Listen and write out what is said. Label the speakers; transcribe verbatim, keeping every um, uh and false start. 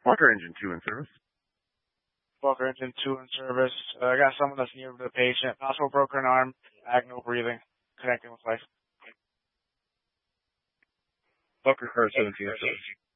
Speaker 1: Walker Engine two in service.
Speaker 2: Walker Engine two in service. Uh, I got someone that's near to the patient. Possible broken arm, ag no breathing, connecting with life.
Speaker 1: Walker Car seventeen in service.